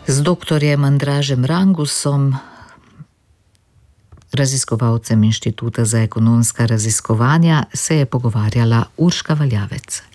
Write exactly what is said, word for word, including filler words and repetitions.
Z doktorjem Andražem Rangusom, raziskovalcem Inštituta za ekonomska raziskovanja, se je pogovarjala Urška Valjavec.